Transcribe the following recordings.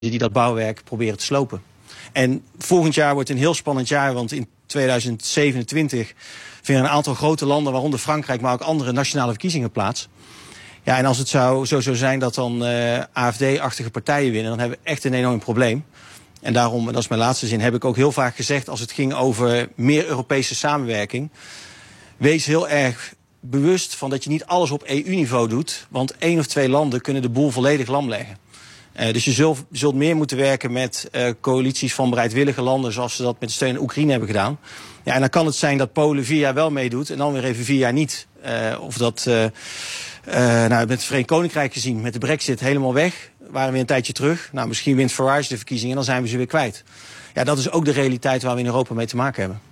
die dat bouwwerk proberen te slopen. En volgend jaar wordt een heel spannend jaar, want in 2027 vinden een aantal grote landen, waaronder Frankrijk, maar ook andere nationale verkiezingen plaats. Ja, en als het zou zijn dat dan AfD-achtige partijen winnen, dan hebben we echt een enorm probleem. En daarom, en dat is mijn laatste zin, heb ik ook heel vaak gezegd als het ging over meer Europese samenwerking. Wees heel erg bewust van dat je niet alles op EU-niveau doet, want 1 of 2 landen kunnen de boel volledig lam leggen. Dus je zult meer moeten werken met coalities van bereidwillige landen, zoals ze dat met de steun aan Oekraïne hebben gedaan. Ja, en dan kan het zijn dat Polen 4 jaar wel meedoet en dan weer even 4 jaar niet. Of dat met het Verenigd Koninkrijk gezien, met de Brexit helemaal weg, waren we een tijdje terug. Nou, misschien wint Farage de verkiezingen en dan zijn we ze weer kwijt. Ja, dat is ook de realiteit waar we in Europa mee te maken hebben.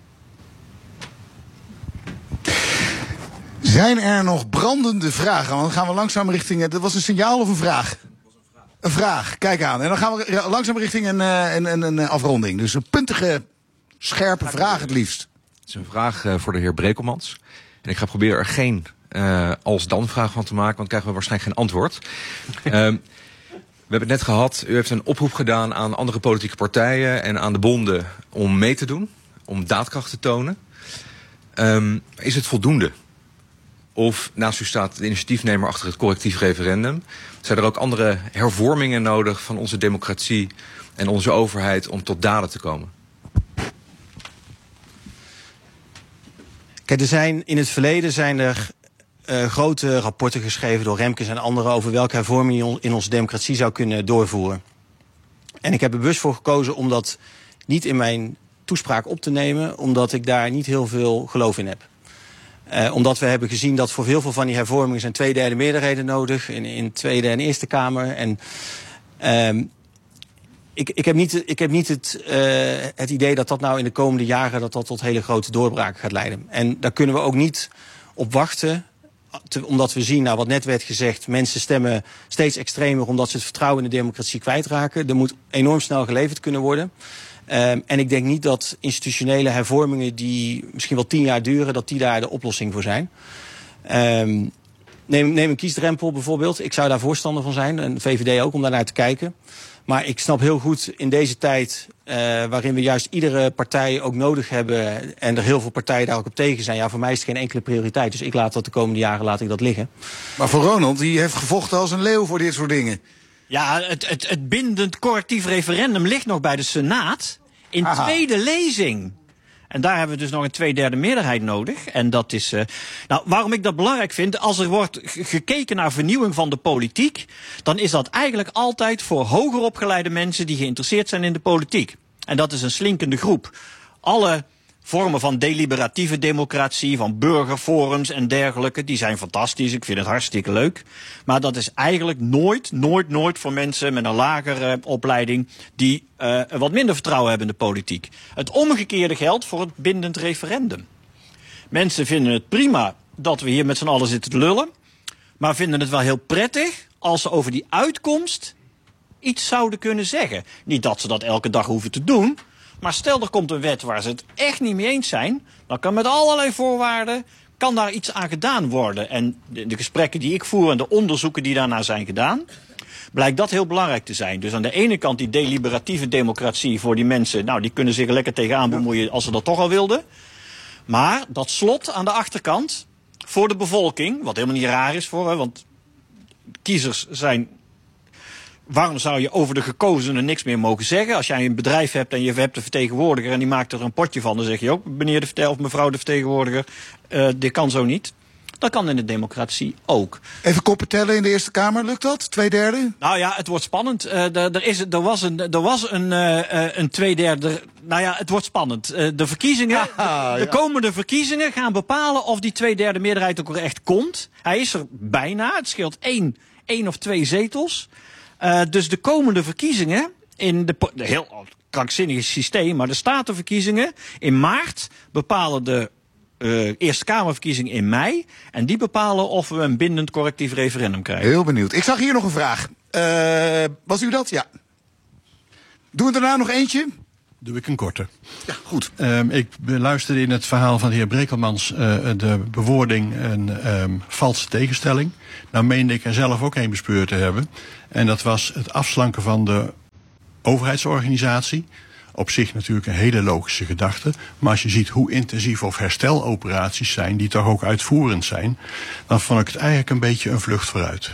Zijn er nog brandende vragen? Want dan gaan we langzaam richting... Dat was een signaal of een vraag? Een vraag, kijk aan. En dan gaan we langzaam richting een afronding. Dus een puntige, scherpe vraag het liefst. Het is een vraag voor de heer Brekelmans. En ik ga proberen er geen als-dan-vraag van te maken, want dan krijgen we waarschijnlijk geen antwoord. We hebben het net gehad, u heeft een oproep gedaan aan andere politieke partijen en aan de bonden om mee te doen, om daadkracht te tonen. Is het voldoende? Of naast u staat de initiatiefnemer achter het correctief referendum. Zijn er ook andere hervormingen nodig van onze democratie en onze overheid om tot daden te komen? Kijk, in het verleden zijn er grote rapporten geschreven door Remkes en anderen over welke hervorming je in onze democratie zou kunnen doorvoeren. En ik heb er bewust voor gekozen om dat niet in mijn toespraak op te nemen, omdat ik daar niet heel veel geloof in heb. Omdat we hebben gezien dat voor heel veel van die hervormingen zijn 2/3 meerderheden nodig in Tweede en Eerste Kamer. En ik heb niet het idee dat dat nou in de komende jaren dat tot hele grote doorbraken gaat leiden. En daar kunnen we ook niet op wachten, omdat we zien, nou wat net werd gezegd, mensen stemmen steeds extremer omdat ze het vertrouwen in de democratie kwijtraken. Er moet enorm snel geleverd kunnen worden. En ik denk niet dat institutionele hervormingen die misschien wel 10 jaar duren, dat die daar de oplossing voor zijn. Neem een kiesdrempel bijvoorbeeld. Ik zou daar voorstander van zijn, en de VVD ook, om daar naar te kijken. Maar ik snap heel goed in deze tijd, waarin we juist iedere partij ook nodig hebben en er heel veel partijen daar ook op tegen zijn. Ja, voor mij is het geen enkele prioriteit. Dus ik laat dat de komende jaren liggen. Maar voor Ronald, die heeft gevochten als een leeuw voor dit soort dingen. Ja, het bindend correctief referendum ligt nog bij de Senaat in tweede lezing. En daar hebben we dus nog een 2/3 meerderheid nodig. En dat is. Waarom ik dat belangrijk vind, als er wordt gekeken naar vernieuwing van de politiek, dan is dat eigenlijk altijd voor hoger opgeleide mensen die geïnteresseerd zijn in de politiek. En dat is een slinkende groep. Alle vormen van deliberatieve democratie, van burgerforums en dergelijke, die zijn fantastisch. Ik vind het hartstikke leuk. Maar dat is eigenlijk nooit voor mensen met een lagere opleiding die wat minder vertrouwen hebben in de politiek. Het omgekeerde geldt voor het bindend referendum. Mensen vinden het prima dat we hier met z'n allen zitten te lullen, maar vinden het wel heel prettig als ze over die uitkomst iets zouden kunnen zeggen. Niet dat ze dat elke dag hoeven te doen, maar stel er komt een wet waar ze het echt niet mee eens zijn, dan kan met allerlei voorwaarden kan daar iets aan gedaan worden. En de gesprekken die ik voer en de onderzoeken die daarna zijn gedaan, blijkt dat heel belangrijk te zijn. Dus aan de ene kant die deliberatieve democratie voor die mensen, nou die kunnen zich er lekker tegenaan bemoeien als ze dat toch al wilden. Maar dat slot aan de achterkant voor de bevolking, wat helemaal niet raar is voor, want kiezers zijn. Waarom zou je over de gekozenen niks meer mogen zeggen? Als jij een bedrijf hebt en je hebt een vertegenwoordiger en die maakt er een potje van, dan zeg je ook, meneer of mevrouw de vertegenwoordiger, dit kan zo niet. Dat kan in de democratie ook. Even koppen tellen in de Eerste Kamer, lukt dat? 2/3? Nou ja, het wordt spannend. Er was een 2/3. Nou ja, het wordt spannend. De verkiezingen, de komende verkiezingen gaan bepalen of die 2/3 meerderheid ook echt komt. Hij is er bijna. Het scheelt 1 of 2 zetels. Dus de komende verkiezingen in de heel krankzinnige systeem, maar de statenverkiezingen in maart bepalen de Eerste Kamerverkiezingen in mei. En die bepalen of we een bindend correctief referendum krijgen. Heel benieuwd. Ik zag hier nog een vraag. Was u dat? Ja. Doen we daarna nog eentje? Doe ik een korte. Ja, goed. Ik beluisterde in het verhaal van de heer Brekelmans de bewoording een valse tegenstelling. Nou meende ik er zelf ook een bespeurd te hebben. En dat was het afslanken van de overheidsorganisatie. Op zich natuurlijk een hele logische gedachte. Maar als je ziet hoe intensief of hersteloperaties zijn, die toch ook uitvoerend zijn, dan vond ik het eigenlijk een beetje een vlucht vooruit.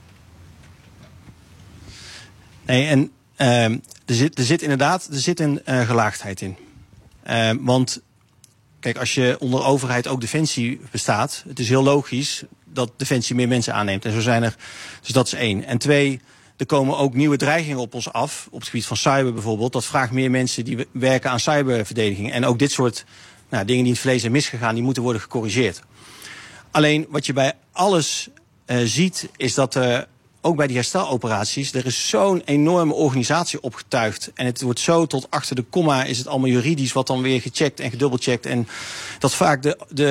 Nee, en er zit een gelaagdheid in. Want kijk, als je onder overheid ook Defensie bestaat, het is heel logisch dat Defensie meer mensen aanneemt. En zo zijn er, dus dat is 1. En 2, er komen ook nieuwe dreigingen op ons af, op het gebied van cyber bijvoorbeeld. Dat vraagt meer mensen die werken aan cyberverdediging. En ook dit soort dingen die in het verleden zijn misgegaan, die moeten worden gecorrigeerd. Alleen wat je bij alles ziet, is dat ook bij die hersteloperaties, er is zo'n enorme organisatie opgetuigd. En het wordt zo tot achter de komma, is het allemaal juridisch, wat dan weer gecheckt en gedubbelcheckt. En dat vaak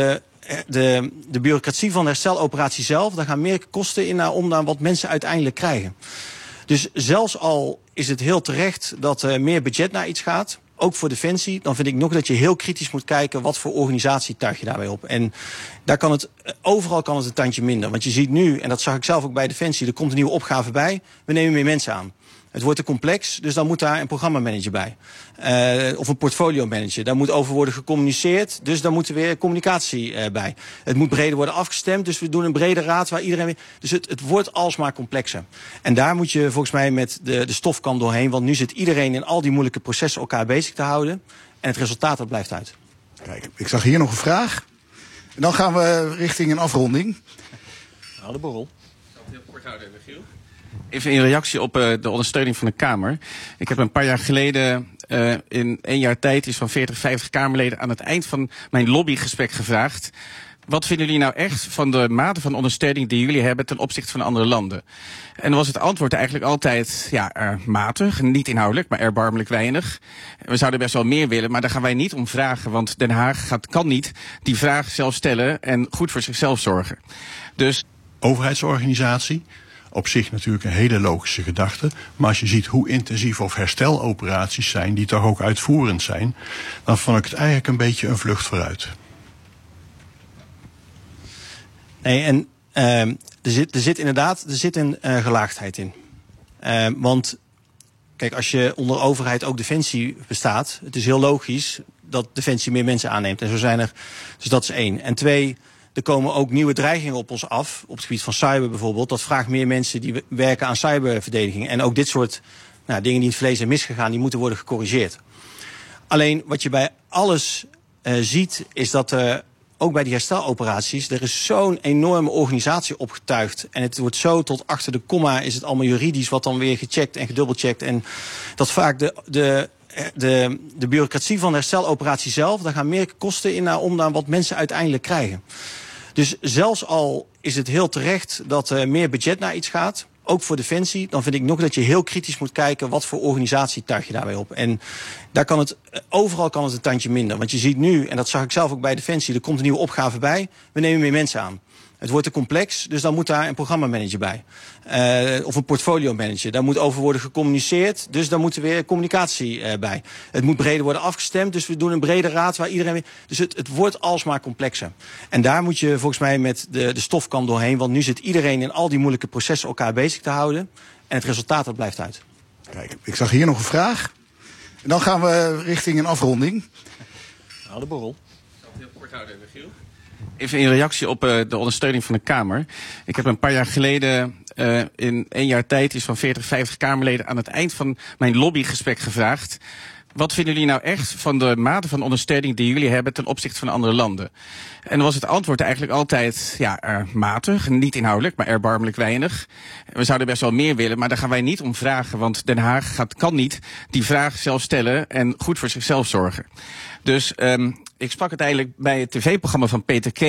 de bureaucratie van de hersteloperatie zelf, daar gaan meer kosten in om dan wat mensen uiteindelijk krijgen. Dus zelfs al is het heel terecht dat er meer budget naar iets gaat, ook voor Defensie, dan vind ik nog dat je heel kritisch moet kijken wat voor organisatie tuig je daarbij op. En daar overal kan het een tandje minder. Want je ziet nu, en dat zag ik zelf ook bij Defensie, er komt een nieuwe opgave bij, we nemen meer mensen aan. Het wordt te complex, dus dan moet daar een programmamanager bij. Of een portfolio manager. Daar moet over worden gecommuniceerd, dus daar moet er weer communicatie bij. Het moet breder worden afgestemd, dus we doen een brede raad waar iedereen. Dus het wordt alsmaar complexer. En daar moet je volgens mij met de stofkam doorheen, want nu zit iedereen in al die moeilijke processen elkaar bezig te houden. En het resultaat, dat blijft uit. Kijk, ik zag hier nog een vraag. En dan gaan we richting een afronding. Nou, de borrel. Ik zal het heel kort houden, Michiel. Even in reactie op de ondersteuning van de Kamer. Ik heb een paar jaar geleden in 1 jaar tijd iets van 40, 50 Kamerleden aan het eind van mijn lobbygesprek gevraagd: wat vinden jullie nou echt van de mate van ondersteuning die jullie hebben ten opzichte van andere landen? En dan was het antwoord eigenlijk altijd matig, niet inhoudelijk, maar erbarmelijk weinig. We zouden best wel meer willen, maar daar gaan wij niet om vragen, want Den Haag kan niet die vraag zelf stellen en goed voor zichzelf zorgen. Dus Overheidsorganisatie. Op zich natuurlijk een hele logische gedachte. Maar als je ziet hoe intensief of hersteloperaties zijn, die toch ook uitvoerend zijn, dan vond ik het eigenlijk een beetje een vlucht vooruit. Nee, en er zit een gelaagdheid in. Want kijk, als je onder overheid ook Defensie bestaat, het is heel logisch dat Defensie meer mensen aanneemt. En zo zijn er, dus dat is 1. En 2, er komen ook nieuwe dreigingen op ons af, op het gebied van cyber bijvoorbeeld. Dat vraagt meer mensen die werken aan cyberverdediging. En ook dit soort dingen die in het verleden zijn misgegaan, die moeten worden gecorrigeerd. Alleen wat je bij alles ziet, is dat ook bij die hersteloperaties, er is zo'n enorme organisatie opgetuigd. En het wordt zo tot achter de komma, is het allemaal juridisch, wat dan weer gecheckt en gedubbelcheckt. En dat vaak de bureaucratie van de hersteloperatie zelf, daar gaan meer kosten in om dan wat mensen uiteindelijk krijgen. Dus zelfs al is het heel terecht dat er meer budget naar iets gaat, ook voor Defensie, dan vind ik nog dat je heel kritisch moet kijken wat voor organisatie tuig je daarbij op. En daar overal kan het een tandje minder. Want je ziet nu, en dat zag ik zelf ook bij Defensie, er komt een nieuwe opgave bij, we nemen meer mensen aan. Het wordt te complex, dus dan moet daar een programmamanager bij. Of een portfolio manager. Daar moet over worden gecommuniceerd, dus daar moet er weer communicatie bij. Het moet breder worden afgestemd, dus we doen een brede raad waar iedereen. Dus het wordt alsmaar complexer. En daar moet je volgens mij met de stofkam doorheen, want nu zit iedereen in al die moeilijke processen elkaar bezig te houden. En het resultaat, dat blijft uit. Kijk, ik zag hier nog een vraag. En dan gaan we richting een afronding. Nou, de borrel. Ik zal het heel kort houden, Michiel. Even in reactie op de ondersteuning van de Kamer. Ik heb een paar jaar geleden in 1 jaar tijd iets van 40, 50 Kamerleden aan het eind van mijn lobbygesprek gevraagd: wat vinden jullie nou echt van de mate van ondersteuning die jullie hebben ten opzichte van andere landen? En dan was het antwoord eigenlijk altijd matig, niet inhoudelijk, maar erbarmelijk weinig. We zouden best wel meer willen, maar daar gaan wij niet om vragen, want Den Haag kan niet die vraag zelf stellen en goed voor zichzelf zorgen. Dus ik sprak uiteindelijk bij het tv-programma van Peter K.